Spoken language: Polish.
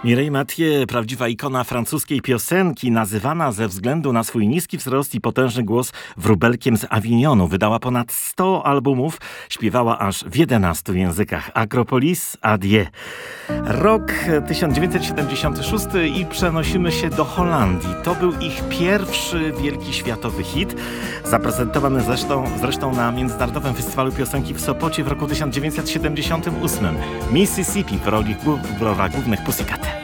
Mireille Mathieu, prawdziwa ikona francuskiej piosenki, nazywana ze względu na swój niski wzrost i potężny głos wróbelkiem z Avignonu. Wydała ponad 100 albumów, śpiewała aż w 11 językach. Acropolis, Adieu. Rok 1976 i przenosimy się do Holandii. To był ich pierwszy wielki światowy hit, zaprezentowany zresztą na Międzynarodowym Festiwalu Piosenki w Sopocie w roku 1978. Mississippi w rolach głównych Pussycat.